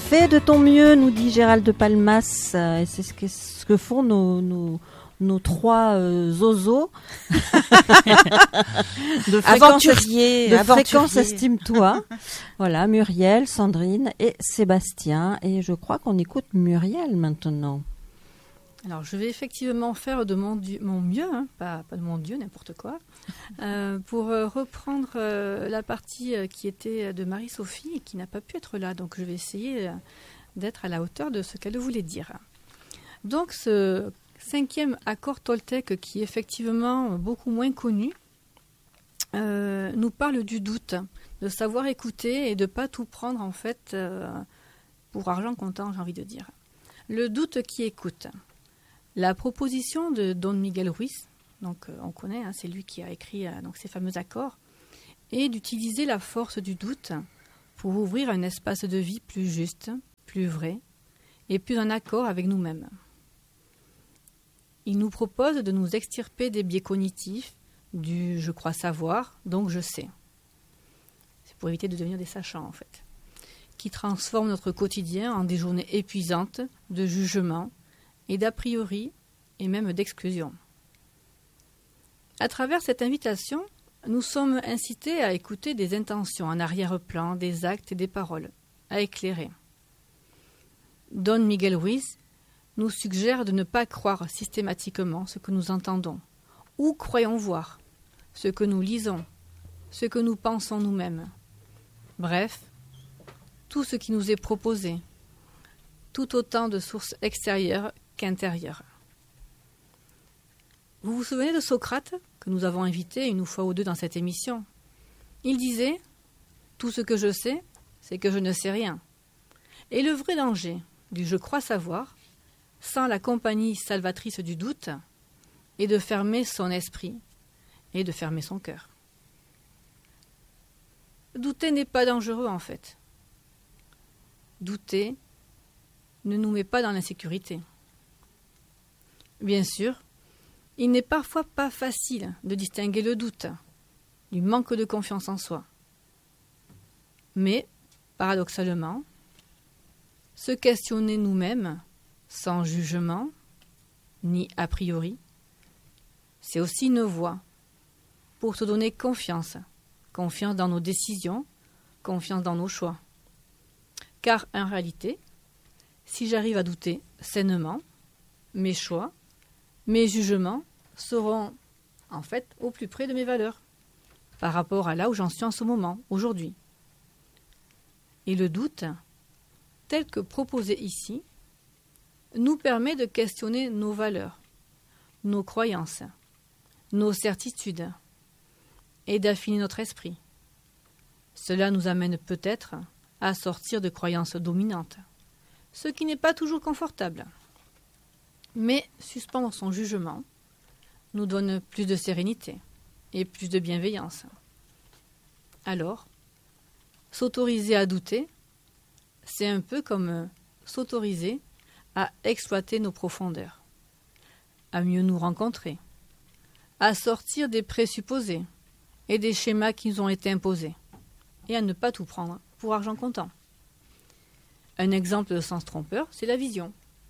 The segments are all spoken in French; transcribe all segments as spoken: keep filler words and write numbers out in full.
Fais de ton mieux, nous dit Gérald de Palmas. Euh, et c'est ce que, ce que font nos, nos, nos trois euh, zozos. de aventuriers, de aventuriers. Fréquence Estime-toi. Voilà, Muriel, Sandrine et Sébastien. Et je crois qu'on écoute Muriel maintenant. Alors, je vais effectivement faire de mon, du, mon mieux, hein, pas, pas de mon Dieu, n'importe quoi, euh, pour euh, reprendre euh, la partie euh, qui était de Marie-Sophie et qui n'a pas pu être là. Donc, je vais essayer euh, d'être à la hauteur de ce qu'elle voulait dire. Donc, ce cinquième accord Toltec, qui est effectivement beaucoup moins connu, euh, nous parle du doute, de savoir écouter et de ne pas tout prendre, en fait, euh, pour argent comptant, j'ai envie de dire. Le doute qui écoute. La proposition de Don Miguel Ruiz, donc euh, on connaît, hein, c'est lui qui a écrit euh, donc, ces fameux accords, est d'utiliser la force du doute pour ouvrir un espace de vie plus juste, plus vrai et plus en accord avec nous-mêmes. Il nous propose de nous extirper des biais cognitifs, du « je crois savoir, donc je sais ». C'est pour éviter de devenir des sachants en fait, qui transforment notre quotidien en des journées épuisantes de jugement, et d'a priori, et même d'exclusion. À travers cette invitation, nous sommes incités à écouter des intentions en arrière-plan, des actes et des paroles, à éclairer. Don Miguel Ruiz nous suggère de ne pas croire systématiquement ce que nous entendons, ou croyons voir, ce que nous lisons, ce que nous pensons nous-mêmes. Bref, tout ce qui nous est proposé, tout autant de sources extérieures qu'intérieure. Vous vous souvenez de Socrate, que nous avons invité une fois ou deux dans cette émission? Il disait « Tout ce que je sais, c'est que je ne sais rien ». Et le vrai danger du « je crois savoir », sans la compagnie salvatrice du doute, est de fermer son esprit et de fermer son cœur. Douter n'est pas dangereux en fait. Douter ne nous met pas dans l'insécurité. Bien sûr, il n'est parfois pas facile de distinguer le doute du manque de confiance en soi. Mais, paradoxalement, se questionner nous-mêmes, sans jugement, ni a priori, c'est aussi une voie pour se donner confiance, confiance dans nos décisions, confiance dans nos choix. Car, en réalité, si j'arrive à douter sainement, mes choix, mes jugements seront en fait au plus près de mes valeurs par rapport à là où j'en suis en ce moment, aujourd'hui. Et le doute, tel que proposé ici, nous permet de questionner nos valeurs, nos croyances, nos certitudes et d'affiner notre esprit. Cela nous amène peut-être à sortir de croyances dominantes, ce qui n'est pas toujours confortable. Mais suspendre son jugement nous donne plus de sérénité et plus de bienveillance. Alors, s'autoriser à douter, c'est un peu comme s'autoriser à exploiter nos profondeurs, à mieux nous rencontrer, à sortir des présupposés et des schémas qui nous ont été imposés, et à ne pas tout prendre pour argent comptant. Un exemple de sens trompeur, c'est la vision.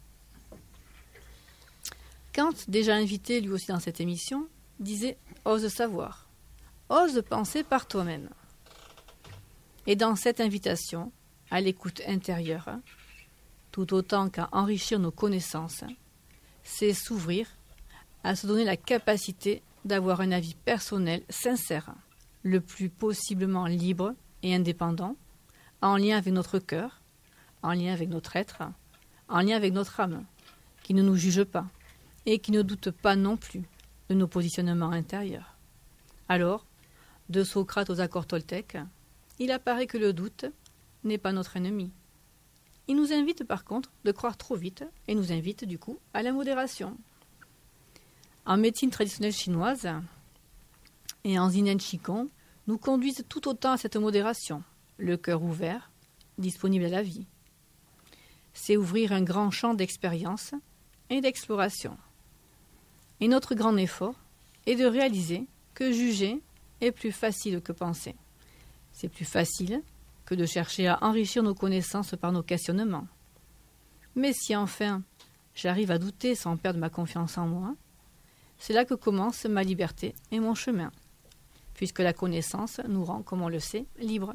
Kant, déjà invité lui aussi dans cette émission, disait « Ose savoir, ose penser par toi-même ». Et dans cette invitation, à l'écoute intérieure, tout autant qu'à enrichir nos connaissances, c'est s'ouvrir à se donner la capacité d'avoir un avis personnel sincère, le plus possiblement libre et indépendant, en lien avec notre cœur, en lien avec notre être, en lien avec notre âme, qui ne nous juge pas et qui ne doute pas non plus de nos positionnements intérieurs. Alors, de Socrate aux accords Toltec, il apparaît que le doute n'est pas notre ennemi. Il nous invite par contre de croire trop vite et nous invite du coup à la modération. En médecine traditionnelle chinoise et en Zinen Qigong, nous conduisent tout autant à cette modération, le cœur ouvert, disponible à la vie. C'est ouvrir un grand champ d'expérience et d'exploration. Et notre grand effort est de réaliser que juger est plus facile que penser. C'est plus facile que de chercher à enrichir nos connaissances par nos questionnements. Mais si enfin j'arrive à douter sans perdre ma confiance en moi, c'est là que commence ma liberté et mon chemin, puisque la connaissance nous rend, comme on le sait, libres.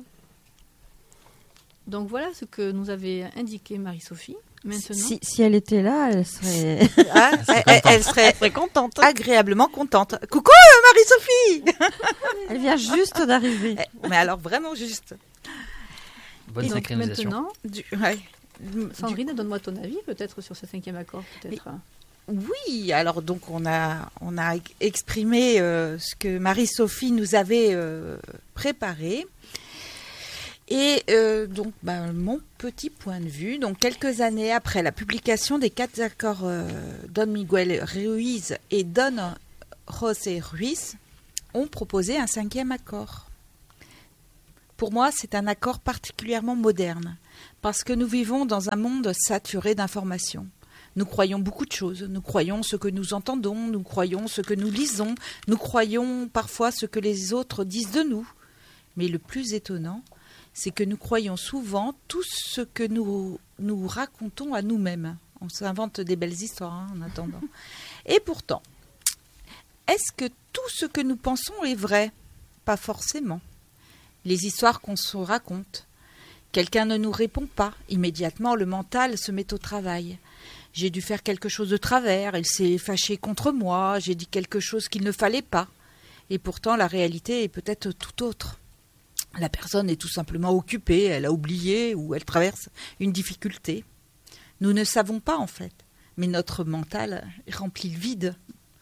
Donc voilà ce que nous avait indiqué Marie-Sophie. Maintenant, si, si elle était là, elle serait, ah, elle, serait elle, elle, serait elle serait contente. Agréablement contente. Coucou euh, Marie-Sophie. Elle vient juste d'arriver. Mais alors vraiment juste. Bonne synchronisation. Maintenant, du, ouais. Sandrine, du... donne-moi ton avis peut-être sur ce cinquième accord. Peut-être. Mais, oui, alors donc on a, on a exprimé euh, ce que Marie-Sophie nous avait euh, préparé. Et euh, donc, bah, mon petit point de vue, donc quelques années après la publication des quatre accords euh, Don Miguel Ruiz et Don José Ruiz, ont proposé un cinquième accord. Pour moi, c'est un accord particulièrement moderne, parce que nous vivons dans un monde saturé d'informations. Nous croyons beaucoup de choses, nous croyons ce que nous entendons, nous croyons ce que nous lisons, nous croyons parfois ce que les autres disent de nous. Mais le plus étonnant, c'est que nous croyons souvent tout ce que nous, nous racontons à nous-mêmes. On s'invente des belles histoires hein, en attendant. Et pourtant, est-ce que tout ce que nous pensons est vrai ? Pas forcément. Les histoires qu'on se raconte. Quelqu'un ne nous répond pas. Immédiatement, le mental se met au travail. J'ai dû faire quelque chose de travers, il s'est fâché contre moi, j'ai dit quelque chose qu'il ne fallait pas. Et pourtant, la réalité est peut-être tout autre. La personne est tout simplement occupée, elle a oublié ou elle traverse une difficulté. Nous ne savons pas en fait, mais notre mental remplit le vide.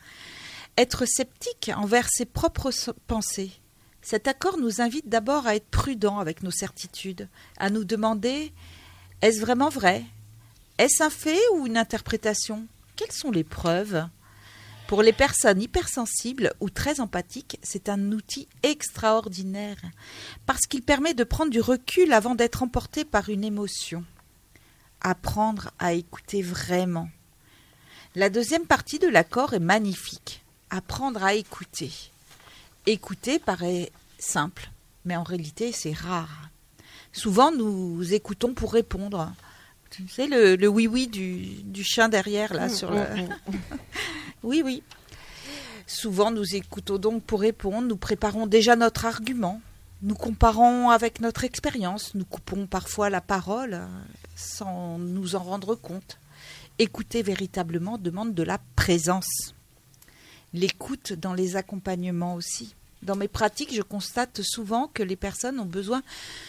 Être sceptique envers ses propres pensées. Cet accord nous invite d'abord à être prudents avec nos certitudes, à nous demander « est-ce vraiment vrai ? Est-ce un fait ou une interprétation ? Quelles sont les preuves ?» Pour les personnes hypersensibles ou très empathiques, c'est un outil extraordinaire parce qu'il permet de prendre du recul avant d'être emporté par une émotion. Apprendre à écouter vraiment. La deuxième partie de l'accord est magnifique. Apprendre à écouter. Écouter paraît simple, mais en réalité c'est rare. Souvent nous écoutons pour répondre. Tu sais, le, le oui-oui du, du chien derrière, là, sur le... Oui, oui. Souvent, nous écoutons donc pour répondre. Nous préparons déjà notre argument. Nous comparons avec notre expérience. Nous coupons parfois la parole sans nous en rendre compte. Écouter véritablement demande de la présence. L'écoute dans les accompagnements aussi. Dans mes pratiques, je constate souvent que les personnes ont besoin,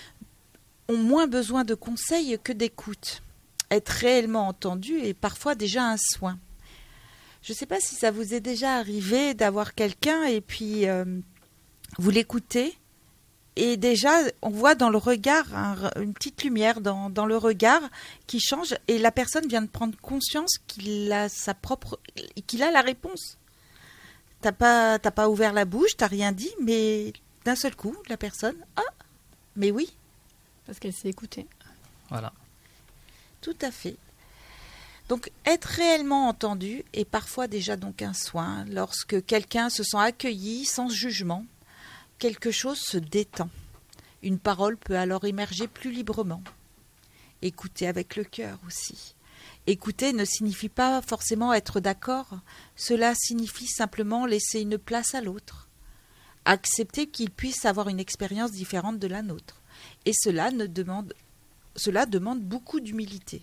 ont moins besoin de conseils que d'écoute. Être réellement entendu est parfois déjà un soin. Je ne sais pas si ça vous est déjà arrivé d'avoir quelqu'un et puis euh, vous l'écoutez et déjà on voit dans le regard un, une petite lumière dans, dans le regard qui change et la personne vient de prendre conscience qu'il a sa propre, qu'il a la réponse. T'as pas, t'as pas ouvert la bouche, t'as rien dit, mais d'un seul coup la personne, ah, mais oui, parce qu'elle s'est écoutée. Voilà. Tout à fait. Donc, être réellement entendu est parfois déjà donc un soin. Lorsque quelqu'un se sent accueilli sans jugement, quelque chose se détend. Une parole peut alors émerger plus librement. Écouter avec le cœur aussi. Écouter ne signifie pas forcément être d'accord. Cela signifie simplement laisser une place à l'autre. Accepter qu'il puisse avoir une expérience différente de la nôtre. Et cela ne demande Cela demande beaucoup d'humilité.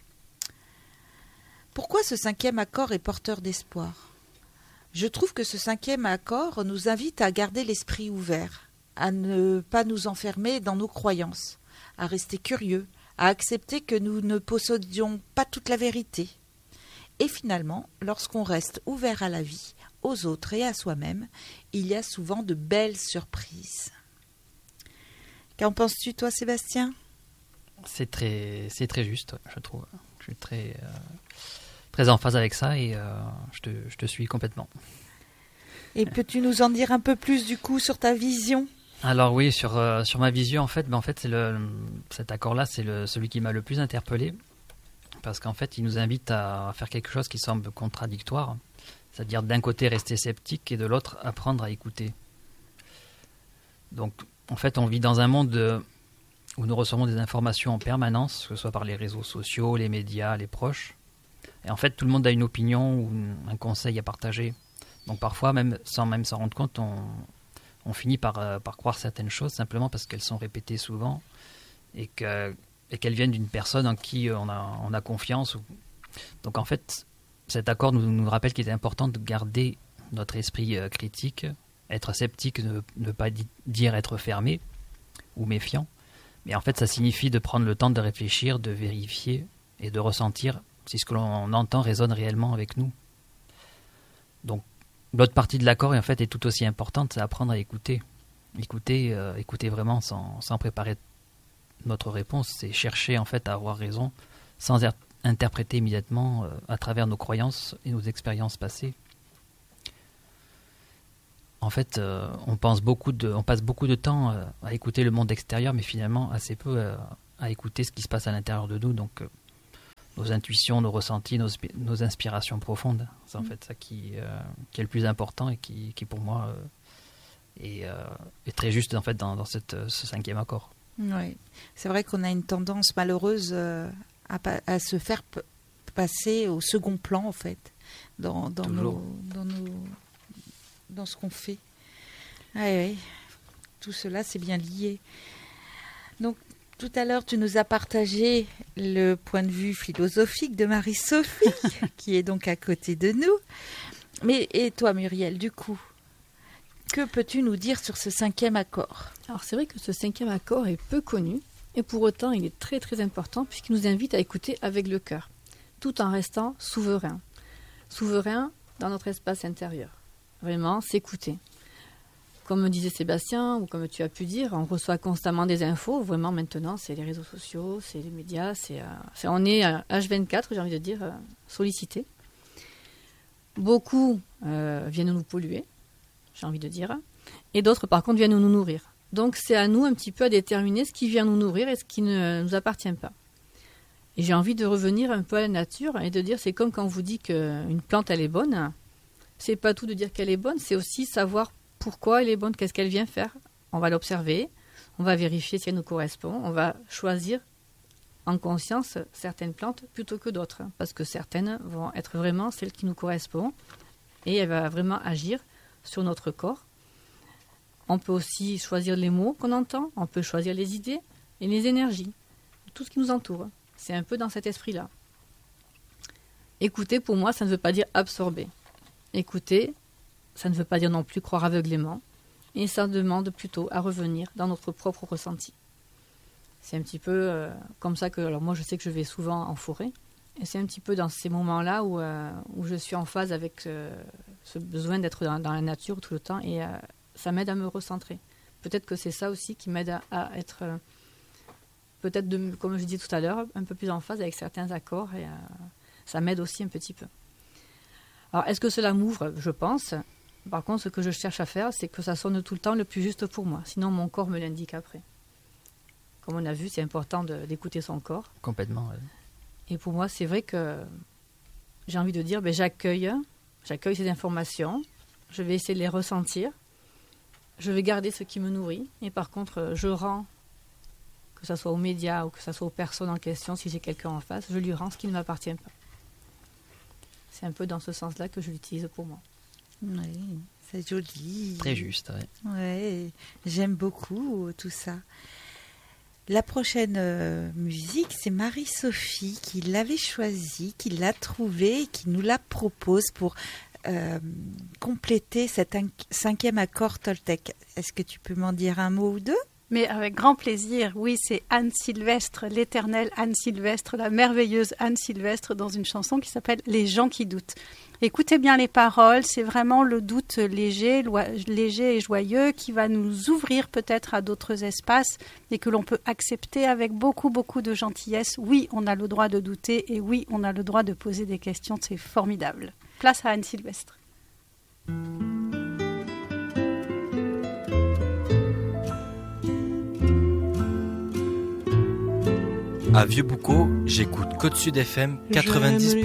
Pourquoi ce cinquième accord est porteur d'espoir ? Je trouve que ce cinquième accord nous invite à garder l'esprit ouvert, à ne pas nous enfermer dans nos croyances, à rester curieux, à accepter que nous ne possédions pas toute la vérité. Et finalement, lorsqu'on reste ouvert à la vie, aux autres et à soi-même, il y a souvent de belles surprises. Qu'en penses-tu, toi, Sébastien ? C'est très, c'est très juste, je trouve. Je suis très, euh, très en phase avec ça et euh, je, te, je te suis complètement. Et peux-tu nous en dire un peu plus du coup sur ta vision ? Alors oui, sur, euh, sur ma vision, en fait, ben, en fait c'est le, cet accord-là, c'est le, celui qui m'a le plus interpellé parce qu'en fait, il nous invite à faire quelque chose qui semble contradictoire, c'est-à-dire d'un côté rester sceptique et de l'autre apprendre à écouter. Donc, en fait, on vit dans un monde de où nous recevons des informations en permanence, que ce soit par les réseaux sociaux, les médias, les proches. Et en fait, tout le monde a une opinion ou un conseil à partager. Donc parfois, même sans même s'en rendre compte, on, on finit par, euh, par croire certaines choses simplement parce qu'elles sont répétées souvent et, que, et qu'elles viennent d'une personne en qui on a, on a confiance. Donc en fait, cet accord nous, nous rappelle qu'il est important de garder notre esprit euh, critique, être sceptique, ne, ne pas di- dire être fermé ou méfiant. Mais en fait, ça signifie de prendre le temps de réfléchir, de vérifier et de ressentir si ce que l'on entend résonne réellement avec nous. Donc, l'autre partie de l'accord en fait, est tout aussi importante, c'est apprendre à écouter. Écouter, euh, écouter vraiment sans, sans préparer notre réponse, c'est chercher en fait à avoir raison sans er- interpréter immédiatement euh, à travers nos croyances et nos expériences passées. En fait, euh, on, pense beaucoup de, on passe beaucoup de temps euh, à écouter le monde extérieur, mais finalement assez peu euh, à écouter ce qui se passe à l'intérieur de nous. Donc, euh, nos intuitions, nos ressentis, nos, nos inspirations profondes, c'est en fait ça qui, euh, qui est le plus important et qui, qui pour moi, euh, est, euh, est très juste en fait dans, dans cette, ce cinquième accord. Oui, c'est vrai qu'on a une tendance malheureuse euh, à, pa- à se faire p- passer au second plan en fait, dans, dans, nos, dans, nos, dans ce qu'on fait. Ah, oui, tout cela c'est bien lié. Donc tout à l'heure tu nous as partagé le point de vue philosophique de Marie-Sophie, qui est donc à côté de nous. Mais et toi Muriel, du coup, que peux-tu nous dire sur ce cinquième accord ? Alors c'est vrai que ce cinquième accord est peu connu, et pour autant il est très très important puisqu'il nous invite à écouter avec le cœur, tout en restant souverain. Souverain dans notre espace intérieur. Vraiment, s'écouter. Comme disait Sébastien, ou comme tu as pu dire, on reçoit constamment des infos. Vraiment maintenant, c'est les réseaux sociaux, c'est les médias, c'est, euh, c'est on est euh, H vingt-quatre, j'ai envie de dire, euh, sollicité. Beaucoup euh, viennent nous polluer, j'ai envie de dire, et d'autres par contre viennent nous nourrir. Donc c'est à nous un petit peu à déterminer ce qui vient nous nourrir et ce qui ne nous appartient pas. Et j'ai envie de revenir un peu à la nature et de dire, c'est comme quand on vous dit qu'une plante elle est bonne, c'est pas tout de dire qu'elle est bonne, c'est aussi savoir pourquoi elle est bonne, qu'est-ce qu'elle vient faire. On va l'observer, on va vérifier si elle nous correspond, on va choisir en conscience certaines plantes plutôt que d'autres, parce que certaines vont être vraiment celles qui nous correspondent et elle va vraiment agir sur notre corps. On peut aussi choisir les mots qu'on entend, on peut choisir les idées et les énergies, tout ce qui nous entoure. C'est un peu dans cet esprit-là. Écouter, pour moi, ça ne veut pas dire absorber. Écouter, ça ne veut pas dire non plus croire aveuglément, et ça demande plutôt à revenir dans notre propre ressenti. C'est un petit peu euh, comme ça que, alors moi je sais que je vais souvent en forêt, et c'est un petit peu dans ces moments-là où, euh, où je suis en phase avec euh, ce besoin d'être dans, dans la nature tout le temps, et euh, ça m'aide à me recentrer. Peut-être que c'est ça aussi qui m'aide à, à être, euh, peut-être de, comme je disais tout à l'heure, un peu plus en phase avec certains accords, et euh, ça m'aide aussi un petit peu. Alors est-ce que cela m'ouvre ? Je pense. Par contre, ce que je cherche à faire, c'est que ça sonne tout le temps le plus juste pour moi. Sinon, mon corps me l'indique après. Comme on a vu, c'est important de, d'écouter son corps. Complètement, ouais. Et pour moi, c'est vrai que j'ai envie de dire, ben, j'accueille, j'accueille ces informations, je vais essayer de les ressentir, je vais garder ce qui me nourrit, et par contre, je rends, que ce soit aux médias ou que ce soit aux personnes en question, si j'ai quelqu'un en face, je lui rends ce qui ne m'appartient pas. C'est un peu dans ce sens-là que je l'utilise pour moi. Oui, c'est joli. Très juste, oui. Ouais, j'aime beaucoup tout ça. La prochaine euh, musique, c'est Marie-Sophie qui l'avait choisie, qui l'a trouvée et qui nous la propose pour euh, compléter cet inc- cinquième accord Toltec. Est-ce que tu peux m'en dire un mot ou deux ? Mais avec grand plaisir. Oui, c'est Anne Sylvestre, l'éternelle Anne Sylvestre, la merveilleuse Anne Sylvestre, dans une chanson qui s'appelle « Les gens qui doutent ». Écoutez bien les paroles, c'est vraiment le doute léger, loi, léger et joyeux qui va nous ouvrir peut-être à d'autres espaces et que l'on peut accepter avec beaucoup, beaucoup de gentillesse. Oui, on a le droit de douter et oui, on a le droit de poser des questions, c'est formidable. Place à Anne Sylvestre. À Vieux-Boucau, j'écoute Côte Sud F M quatre-vingt-dix